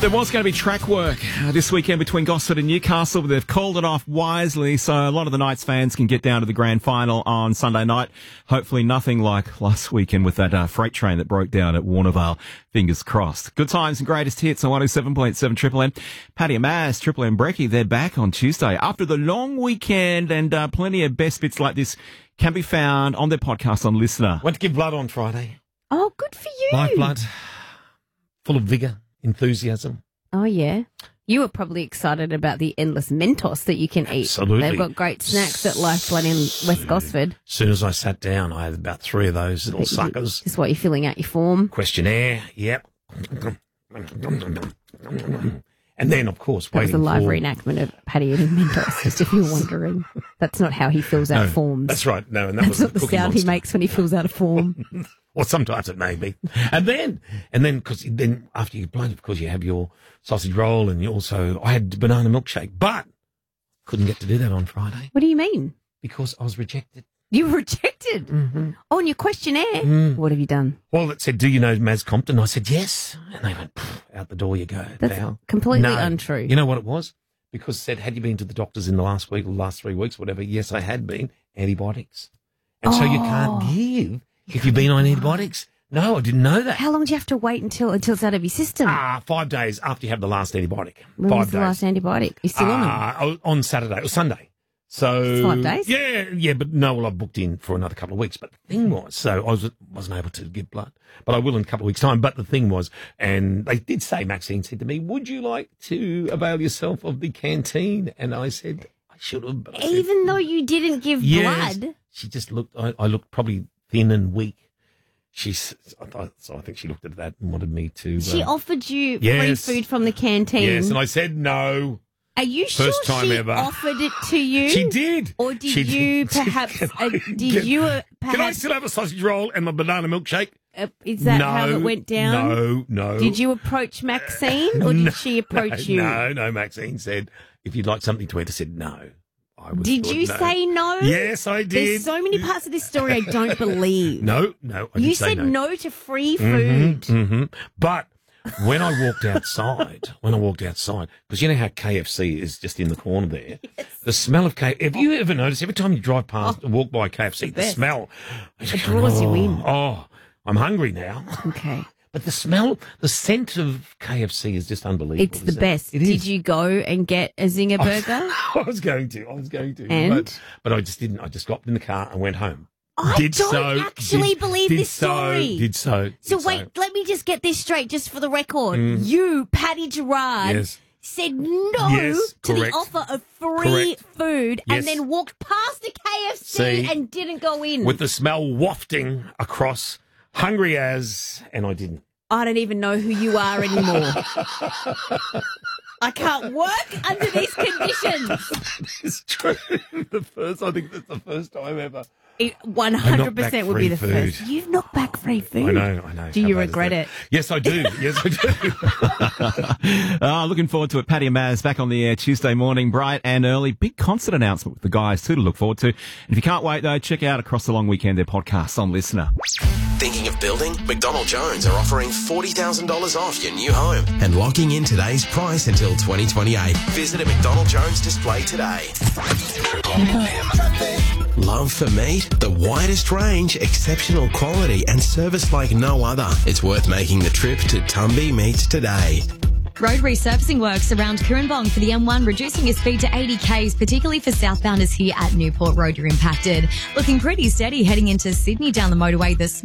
There was going to be track work this weekend between Gosford and Newcastle, but they've called it off wisely, so a lot of the Knights fans can get down to the grand final on Sunday night. Hopefully nothing like last weekend with that freight train that broke down at Warnervale. Fingers crossed. Good times and greatest hits on 107.7 Triple M. Paddy and Maz, Triple M Brekkie, they're back on Tuesday after the long weekend, and plenty of best bits like this can be found on their podcast on Listener. Went to give blood on Friday. Oh, good for you. Live blood, full of vigour, enthusiasm. Oh, yeah. You were probably excited about the endless Mentos that you can eat. Absolutely. They've got great snacks at Lifeblood in West Gosford. As soon as I sat down, I had about 3 of those little suckers. Just what you're filling out your form. Questionnaire, yep. And then, of course, That was waiting a live for... reenactment of Paddy eating Mentos, just if you're wondering. That's not how he fills out forms. That's right. No, and that was not the Cookie sound Monster. he makes when he fills out a form. Or sometimes it may be. And then, because then after you blood, of course, you have your sausage roll, and you also, I had banana milkshake, but couldn't get to do that on Friday What do you mean? because I was rejected. You were rejected? Mm-hmm. Oh, on your questionnaire? What have you done? Well, it said, "Do you know Maz Compton?" I said, "Yes." And they went, "Out the door you go." That's pal." completely No. untrue. You know what it was? Because it said, "Had you been to the doctors in the last week or the last 3 weeks, whatever?" Yes, I had been. Antibiotics. And so you can't give if you've been on antibiotics. No, I didn't know that. How long do you have to wait until it's out of your system? 5 days after you have the last antibiotic. When 5 was the days. last antibiotic? You're still on them? On Saturday or Sunday. So 5 days? Yeah, but no, well, I booked in for another couple of weeks. But the thing was, so I wasn't able to give blood, but I will in a couple of weeks' time. But the thing was, and they did say, Maxine said to me, "Would you like to avail yourself of the canteen?" And I said, "I should have." But I said, Even though you didn't give yes. blood? She just looked. I looked probably thin and weak. I think she looked at that and wanted me to. She offered you yes. free food from the canteen. Yes, and I said no. Are you First sure time she ever. offered it to you? She did. Or did She you did. perhaps... Can I perhaps... Can I still have a sausage roll and my banana milkshake? Is that no, how it went down? No. Did you approach Maxine or did she approach you? No. Maxine said, "If you'd like something to eat," I said no. Did you say no? Yes, I did. There's so many parts of this story I don't believe. No, I did You say said no to free food. Mm-hmm. But when I walked outside, because you know how KFC is just in the corner there, the smell of KFC. Have you ever noticed every time you drive past, walk by KFC, the smell, It draws you in. Oh, I'm hungry now. Okay. But the smell, the scent of KFC is just unbelievable. It's the isn't it? best. It Did is. you go and get a Zinger burger? I was going to. And? But I just didn't. I just got in the car and went home. I don't actually believe this story. Did so. Let me just get this straight, just for the record. You, Paddy Gerard, Yes. said no Yes, to the correct. offer of free Correct. food Yes. and then walked past the KFC See? and didn't go in. With the smell wafting across, hungry as, and I didn't. I don't even know who you are anymore. I can't work under these conditions. It's true. I think that's the first time ever. It I knocked 100% back would be the free first. food. You've knocked back free food. I know. Do How you bad is regret that? it? Yes, I do. Looking forward to it. Paddy and Maz back on the air Tuesday morning, bright and early. Big concert announcement with the guys too to look forward to. And if you can't wait though, check out Across the Long Weekend, their podcast on Listener. Thinking of building? McDonald Jones are offering $40,000 off your new home and locking in today's price until 2028. Visit a McDonald Jones display today. Love for meat? The widest range, exceptional quality and service like no other. It's worth making the trip to Tumby Meats today. Road resurfacing works around Cooranbong for the M1, reducing your speed to 80 k's, particularly for southbounders here at Newport Road. You're impacted. Looking pretty steady heading into Sydney down the motorway this